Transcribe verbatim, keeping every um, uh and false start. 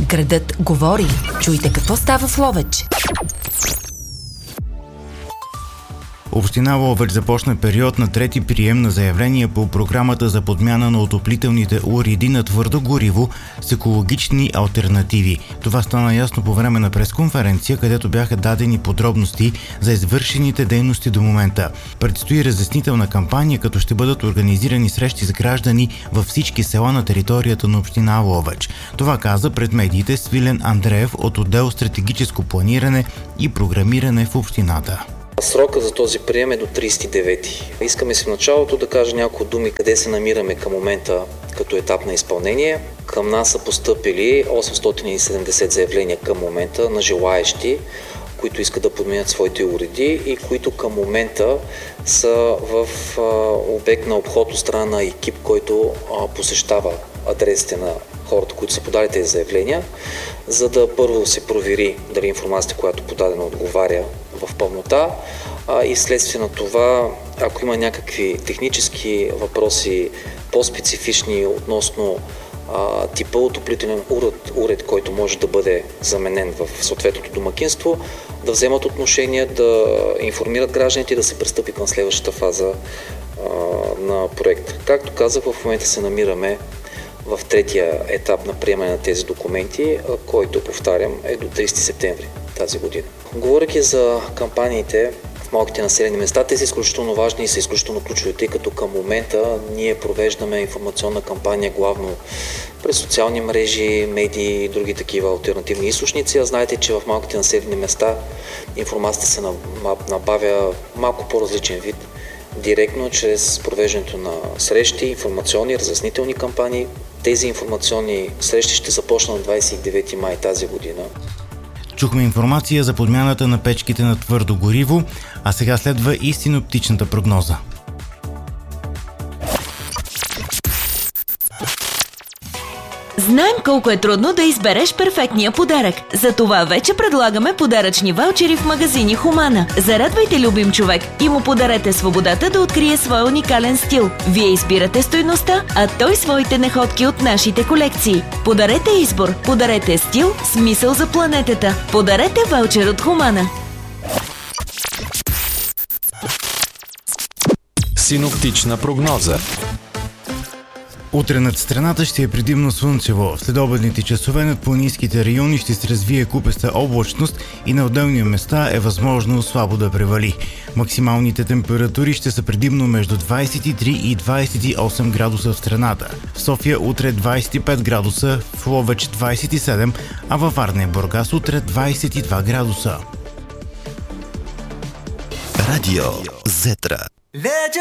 Градът говори. Чуйте какво става в Ловеч. Община Ловеч започна период на трети прием на заявления по програмата за подмяна на отоплителните уреди на твърдо гориво с екологични алтернативи. Това стана ясно по време на пресконференция, където бяха дадени подробности за извършените дейности до момента. Предстои разяснителна кампания, като ще бъдат организирани срещи с граждани във всички села на територията на община Ловеч. Това каза пред медиите Свилен Андреев от отдел стратегическо планиране и програмиране в общината. Срока за този прием е до тридесет и девети. Искаме си в началото да кажа няколко думи къде се намираме към момента като етап на изпълнение. Към нас са постъпили осемстотин и седемдесет заявления към момента на желаещи, които искат да подменят своите уреди и които към момента са в а, обект на обход от страна на екип, който а, посещава адресите на хората, които са подали тези заявления, за да първо се провери дали информацията, която е подадена, отговаря в пълнота, а и следствие на това, ако има някакви технически въпроси, по-специфични относно а, типа отоплителен уред, уред, който може да бъде заменен в съответното домакинство, да вземат отношение, да информират гражданите и да се пристъпи към следващата фаза а, на проекта. Както казах, в момента се намираме в третия етап на приемане на тези документи, който, повтарям, е до тридесети септември тази година. Говорейки за кампаниите в малките населени места, те са изключително важни и са изключително ключови, тъй като към момента ние провеждаме информационна кампания главно през социални мрежи, медии и други такива алтернативни източници. А знаете, че в малките населени места информацията се набавя малко по-различен вид, директно чрез провеждането на срещи, информационни, разяснителни кампании. Тези информационни срещи ще започнат на двадесет и девети май тази година. Чухме информация за подмяната на печките на твърдо гориво, а сега следва и синоптичната прогноза. Знаем колко е трудно да избереш перфектния подарък. Затова вече предлагаме подаръчни ваучери в магазини Хумана. Зарадвайте любим човек и му подарете свободата да открие своя уникален стил. Вие избирате стойността, а той своите находки от нашите колекции. Подарете избор, подарете стил, смисъл за планетата. Подарете ваучер от Хумана. Синоптична прогноза. Утре над страната ще е предимно слънчево. В следобедните часове над планинските райони ще се развие купеста облачност и на отделни места е възможно слабо да превали. Максималните температури ще са предимно между двадесет и три и двадесет и осем градуса в страната. В София утре двадесет и пет градуса, в Ловеч двадесет и седем, а във Варна и Бургас утре двадесет и два градуса. Радио Зетра.